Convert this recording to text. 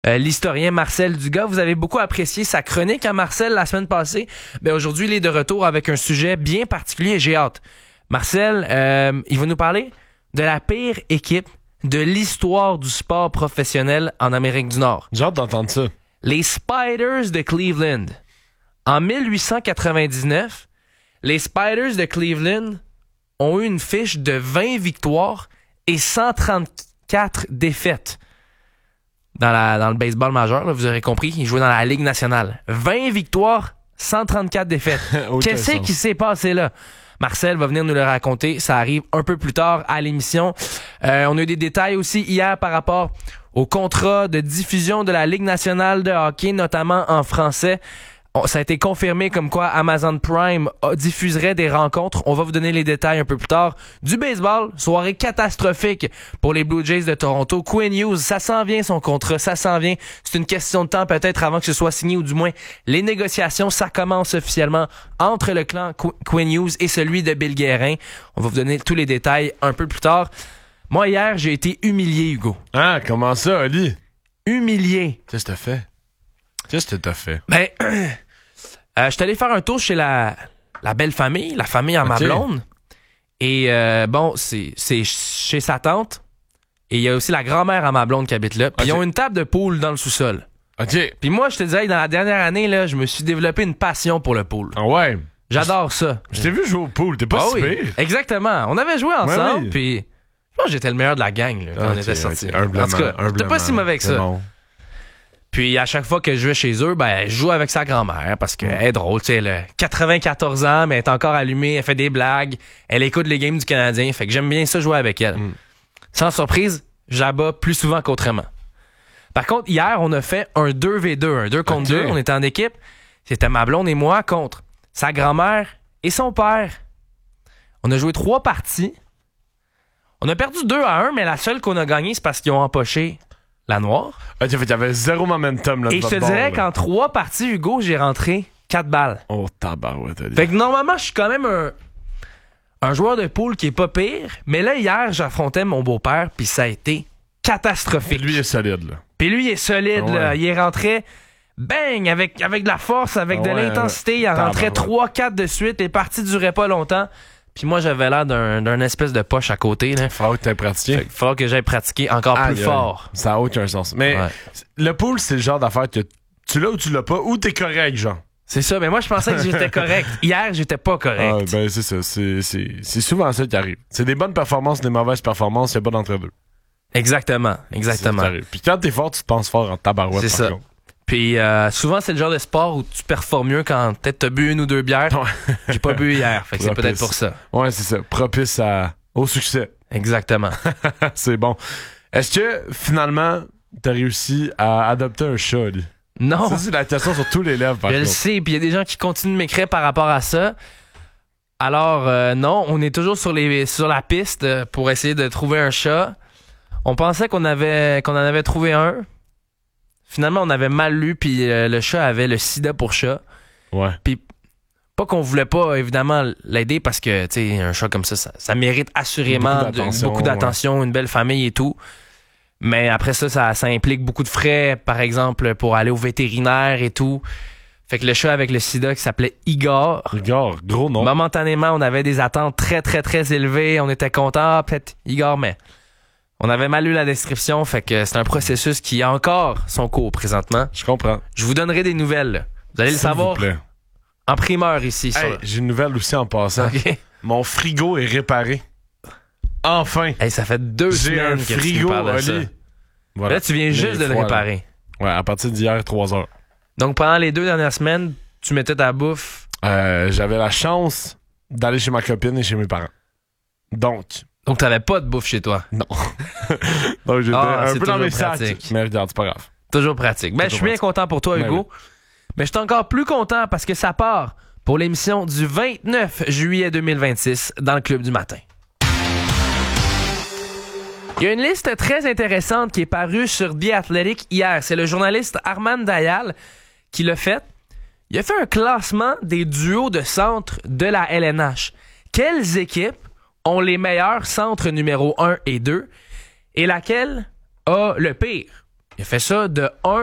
l'historien Marcel Dugas. Vous avez beaucoup apprécié sa chronique à Marcel la semaine passée. Ben, aujourd'hui, il est de retour avec un sujet bien particulier et j'ai hâte. Marcel, il va nous parler de la pire équipe de l'histoire du sport professionnel en Amérique du Nord. J'ai hâte d'entendre ça. Les Spiders de Cleveland. En 1899, les Spiders de Cleveland ont eu une fiche de 20 victoires et 134 défaites. Dans le baseball majeur, là, vous aurez compris, ils jouaient dans la Ligue nationale. 20 victoires, 134 défaites. Qu'est-ce qui s'est passé là? Marcel va venir nous le raconter. Ça arrive un peu plus tard à l'émission. On a eu des détails aussi hier par rapport au contrat de diffusion de la Ligue nationale de hockey, notamment en français. Ça a été confirmé comme quoi Amazon Prime diffuserait des rencontres. On va vous donner les détails un peu plus tard. Du baseball, soirée catastrophique pour les Blue Jays de Toronto. Quinn Hughes, ça s'en vient son contrat, ça s'en vient. C'est une question de temps peut-être avant que ce soit signé ou du moins les négociations, ça commence officiellement entre le clan Quinn Hughes et celui de Bill Guérin. On va vous donner tous les détails un peu plus tard. Moi, hier, j'ai été humilié, Hugo. Ah, comment ça, Ali? Humilié. Qu'est-ce que t'as fait? Qu'est-ce que t'as fait? Ben, je suis allé faire un tour chez la belle famille, la famille à ma blonde. Et bon, c'est chez sa tante. Et il y a aussi la grand-mère à ma blonde qui habite là. Puis ils ont une table de pool dans le sous-sol. OK. Puis moi, je te disais, dans la dernière année, là, je me suis développé une passion pour le pool. Ah ouais? J'adore ça. Je t'ai vu jouer au pool, t'es pas si pire. Exactement. On avait joué ensemble, oui. puis je pense que j'étais le meilleur de la gang là, quand on était sortis. En tout cas, j'étais pas si mauvais que ça. Bon. Puis à chaque fois que je vais chez eux, ben je joue avec sa grand-mère parce qu'elle est drôle, tu sais, elle a 94 ans, mais elle est encore allumée, elle fait des blagues, elle écoute les games du Canadien, fait que j'aime bien ça jouer avec elle. Sans surprise, j'abats plus souvent qu'autrement. Par contre, hier, on a fait un 2v2, un 2 contre 2, on était en équipe. C'était ma blonde et moi contre sa grand-mère et son père. On a joué 3 parties. On a perdu 2-1, mais la seule qu'on a gagnée, c'est parce qu'ils ont empoché la noire. OK, fait qu'il y avait zéro momentum là. Et je te dirais qu'en 3 parties, Hugo, j'ai rentré 4 balles. Oh, tabarouette. Fait que normalement, je suis quand même un joueur de pool qui est pas pire. Mais là, hier, j'affrontais mon beau-père, puis ça a été catastrophique. Lui, il est solide, là. Puis lui, il est solide, là. Il est rentré, bang, avec de la force, avec de l'intensité. Il en rentrait 3-4 de suite. Les parties duraient pas longtemps. Puis moi, j'avais l'air d'un espèce de poche à côté. Il faudra que tu aies pratiqué. Il faudra que j'aille pratiquer encore plus fort. Ça n'a aucun sens. Mais le pool, c'est le genre d'affaire que tu l'as ou tu l'as pas, ou t'es correct, genre. C'est ça, mais moi, je pensais que j'étais correct. Hier, j'étais pas correct. Ah, ben, c'est ça. C'est souvent ça qui arrive. C'est des bonnes performances, des mauvaises performances, il n'y a pas d'entre-deux. Exactement. Puis quand t'es fort, tu te penses fort en tabarouette, c'est ça. Contre. Puis souvent, c'est le genre de sport où tu performes mieux quand peut-être t'as bu 1 ou 2 bières. J'ai pas bu hier, fait que c'est peut-être pour ça. Ouais, c'est ça. Propice au succès. Exactement. C'est bon. Est-ce que, finalement, t'as réussi à adopter un chat, lui? Non. Ça, c'est la question sur tous les lèvres, par contre. Je le sais, puis il y a des gens qui continuent de m'écrire par rapport à ça. Alors, non, on est toujours sur la piste pour essayer de trouver un chat. On pensait qu'on en avait trouvé un. Finalement, on avait mal lu, puis le chat avait le sida pour chat. Ouais. Puis, pas qu'on voulait pas, évidemment, l'aider parce que, tu sais, un chat comme ça mérite assurément beaucoup d'attention, une belle famille et tout. Mais après ça implique beaucoup de frais, par exemple, pour aller au vétérinaire et tout. Fait que le chat avec le sida qui s'appelait Igor. Igor, gros nom. Momentanément, on avait des attentes très, très, très élevées. On était contents, peut-être Igor, mais on avait mal lu la description, fait que c'est un processus qui a encore son cours présentement. Je comprends. Je vous donnerai des nouvelles. Là. Vous allez le savoir en primeur ici. Hey, j'ai une nouvelle aussi en passant. Okay. Mon frigo est réparé. Enfin. Hey, ça fait 2 semaines que tu parles de ça. Voilà. Là, tu viens juste de le réparer. Ouais, à partir d'hier, 3 heures. Donc, pendant les 2 dernières semaines, tu mettais ta bouffe? J'avais la chance d'aller chez ma copine et chez mes parents. Donc, t'avais pas de bouffe chez toi? Non. Donc, j'étais un peu dans mes pratique. sacs. Mais regarde, c'est pas grave. Toujours pratique. Ben, je suis bien content pour toi, Hugo. Oui. Mais je suis encore plus content parce que ça part pour l'émission du 29 juillet 2026 dans le Club du Matin. Il y a une liste très intéressante qui est parue sur The Athletic hier. C'est le journaliste Arman Dayal qui l'a fait. Il a fait un classement des duos de centres de la LNH. Quelles équipes ont les meilleurs centres numéro 1 et 2 et laquelle a le pire Il a fait ça de 1